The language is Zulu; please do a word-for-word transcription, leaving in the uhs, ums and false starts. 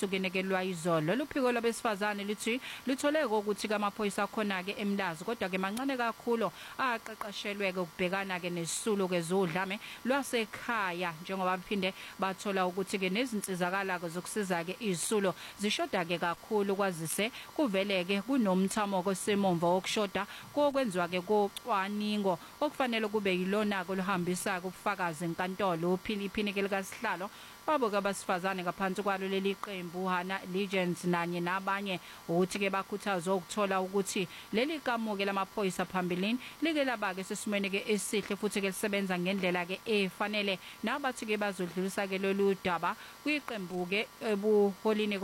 olusukenekelwa izolo. Luphiko lwabesifazane lithi luthole ukuthi kamaphoyisa khona ke eMlazi kodwa ke mancane kakhulu aqeqeshelwe ukubhekana ke nesisulo kezodlame lwasekhaya njengoba baphinde bathola ukuthi ke nezinsizakala zokusiza ke izisulo zishoda ke kakhulu kwazise kuveleke kunomthamo kosemomva wokushoda kokwenziwa ke kocwaningo okufanele kube yilona oluhambisa ubufakazi enkantolo uphiliphini ke likasihlalo babo kabasifazane ngaphansi kwalo leli qembu Hana Legends nanye nabanye ukuthi ke bakhuthazwa ukuthola ukuthi leli kamuke lamaphoyisa phambilini like labake sesimene ke esihle futhi ke lisebenza ngendlela ke efanele nabathi ke bazodlulisa ke lolu daba kwiqembu ke ebuholini